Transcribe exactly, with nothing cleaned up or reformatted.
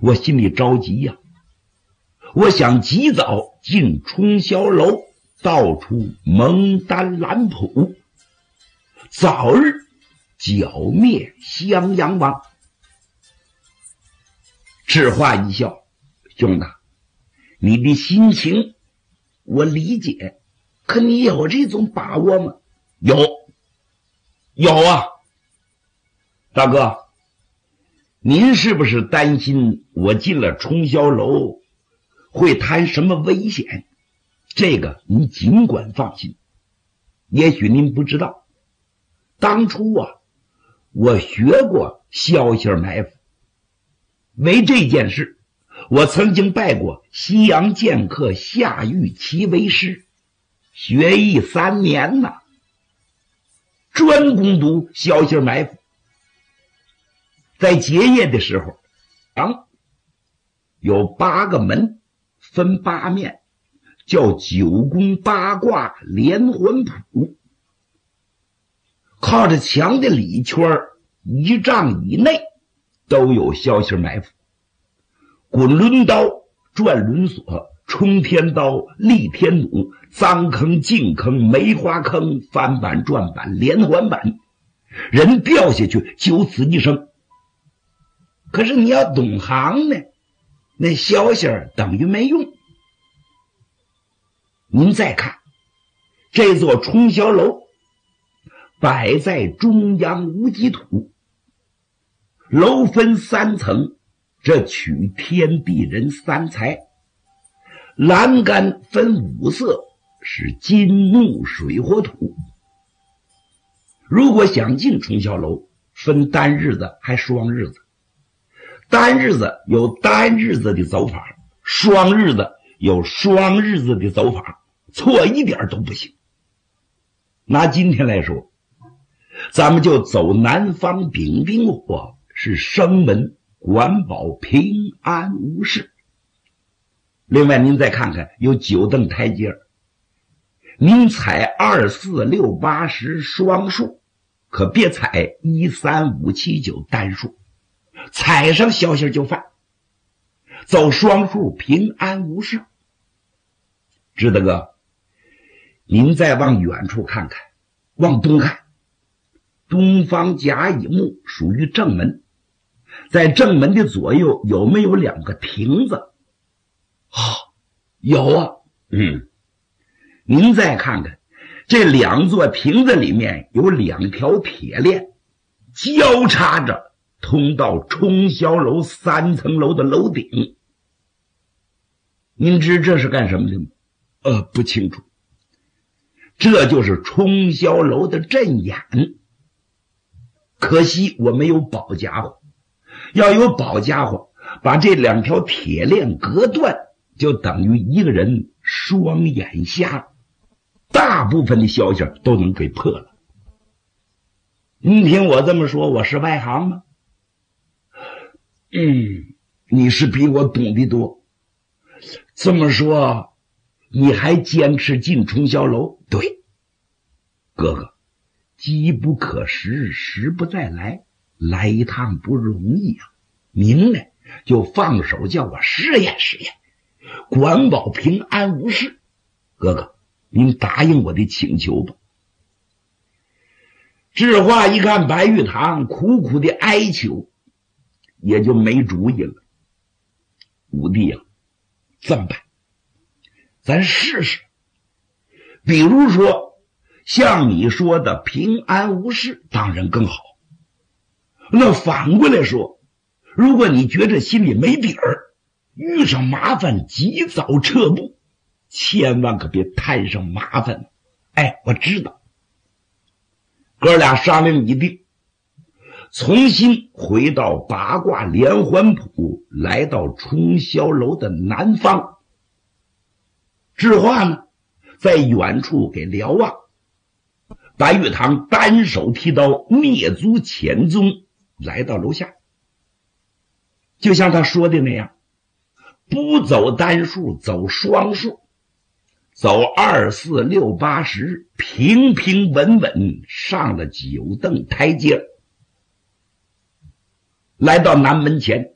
我心里着急呀、啊，我想及早进冲霄楼，道出蒙丹蓝谱，早日剿灭襄阳王。智化一笑，兄弟，你的心情我理解，可你有这种把握吗？有，有啊。大哥，您是不是担心我进了冲霄楼会谈什么危险？这个您尽管放心。也许您不知道，当初啊，我学过消息埋伏。为这件事，我曾经拜过西洋剑客夏玉齐为师，学艺三年呐，专攻读消息埋伏。在结业的时候，啊，有八个门，分八面，叫九宫八卦连环谱。靠着墙的里圈一丈以内都有消息埋伏。滚轮刀、转轮锁、冲天刀、立天弩、脏坑、净坑、梅花坑、翻板、转板、连环板，人掉下去就此一生。可是你要懂行呢，那消息等于没用。您再看这座冲霄楼，摆在中央无极土，楼分三层，这取天地人三才。栏杆分五色，是金木水火土。如果想进冲霄楼，分单日子还双日子。单日子有单日子的走法，双日子有双日子的走法，错一点都不行。拿今天来说，咱们就走南方丙丁火，是生门管保平安无事。另外您再看看有九蹬台阶，您踩二四六八十双数，可别踩一三五七九单数，踩上消息就犯。走双数平安无事。知道哥，您再往远处看看，往东看，东方甲乙木属于正门，在正门的左右有没有两个亭子？啊、哦，有啊。嗯，您再看看这两座亭子里面有两条铁链交叉着通到冲霄楼三层楼的楼顶。您知这是干什么的吗？呃，不清楚。这就是冲霄楼的阵眼。可惜我没有宝家伙，要有宝家伙把这两条铁链隔断，就等于一个人双眼瞎，大部分的消息都能给破了。你听我这么说，我是外行吗？嗯，你是比我懂得多。这么说，你还坚持进冲霄楼？对，哥哥，机不可失，时不再来，来一趟不容易啊。您呢，就放手叫我试验试验，管保平安无事。哥哥，您答应我的请求吧。智化一看白玉堂苦苦的哀求，也就没主意了。五弟啊，这么办，咱试试。比如说像你说的平安无事，当然更好。那反过来说，如果你觉着心里没底儿，遇上麻烦及早撤步，千万可别摊上麻烦。哎，我知道。哥俩商量一定，重新回到八卦连环谱，来到冲霄楼的南方。智化呢，在远处给瞭望。白玉堂单手提刀灭族潜踪，来到楼下。就像他说的那样，不走单数，走双数，走二四六八十，平平稳稳上了九蹬台阶。来到南门前，